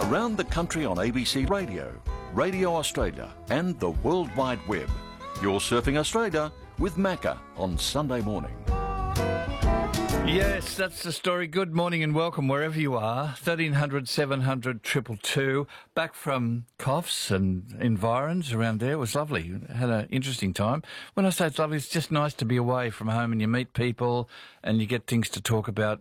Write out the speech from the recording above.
Around the country on ABC Radio, Radio Australia and the World Wide Web. You're Surfing Australia with Macca on Sunday morning. Yes, that's the story. Good morning and welcome wherever you are. 1300 700 222. Back from Coffs and environs around there. It was lovely. Had an interesting time. When I say it's lovely, it's just nice to be away from home and you meet people and you get things to talk about